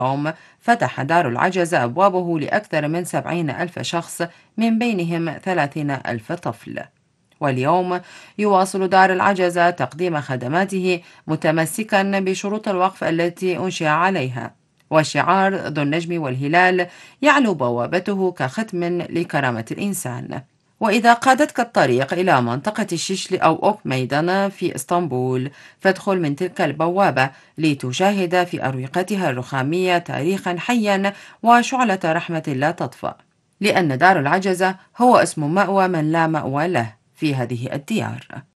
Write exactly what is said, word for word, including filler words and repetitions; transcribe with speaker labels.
Speaker 1: اليوم فتح دار العجزة أبوابه لأكثر من سبعين ألف شخص، من بينهم ثلاثين ألف طفل. واليوم يواصل دار العجزة تقديم خدماته متمسكا بشروط الوقف التي أنشئ عليها، وشعار ذو النجم والهلال يعلو بوابته كختم لكرامة الإنسان. وإذا قادتك الطريق إلى منطقة الشيشلي أو أوك ميدان في إسطنبول، فادخل من تلك البوابة لتشاهد في أروقتها الرخامية تاريخا حيا وشعلة رحمة لا تطفأ، لأن دار العجزة هو اسم مأوى من لا مأوى له في هذه الديار.